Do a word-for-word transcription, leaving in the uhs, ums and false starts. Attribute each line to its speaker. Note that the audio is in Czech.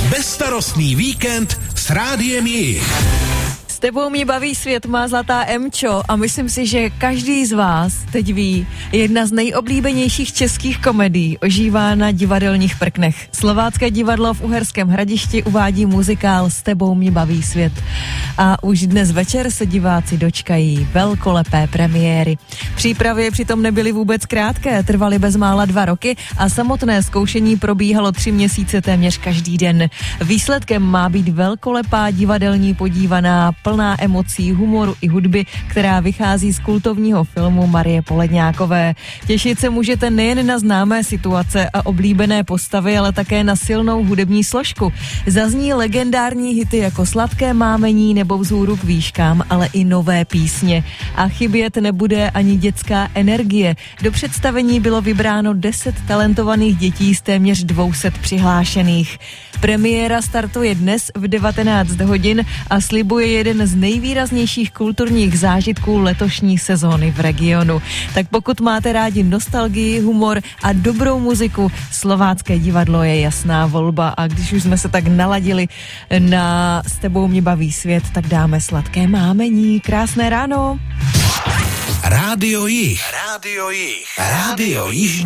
Speaker 1: Bezstarostný víkend s Rádiem Jich.
Speaker 2: S tebou mě baví svět, má zlatá Emčo a myslím si, že každý z vás teď ví, jedna z nejoblíbenějších českých komedií ožívá na divadelních prknech. Slovácké divadlo v Uherském Hradišti uvádí muzikál S tebou mě baví svět. A už dnes večer se diváci dočkají velkolepé premiéry. Přípravy přitom nebyly vůbec krátké, trvaly bezmála dva roky a samotné zkoušení probíhalo tři měsíce téměř každý den. Výsledkem má být velkolepá divadelní podívaná, plná emocí, humoru i hudby, která vychází z kultovního filmu Marie Poledňákové. Těšit se můžete nejen na známé situace a oblíbené postavy, ale také na silnou hudební složku. Zazní legendární hity jako Sladké mámení nebo Vzhůru k výškám, ale i nové písně. A chybět nebude ani dětská energie. Do představení bylo vybráno deset talentovaných dětí z téměř dvě stě přihlášených. Premiéra startuje dnes v devatenáct hodin a slibuje jeden z nejvýraznějších kulturních zážitků letošní sezóny v regionu. Tak pokud máte rádi nostalgii, humor a dobrou muziku, Slovácké divadlo je jasná volba. A když už jsme se tak naladili na S tebou mě baví svět, tak dáme Sladké mámení. Krásné ráno.
Speaker 1: Rádio Jich. Rádio Jich. Rádio Jižní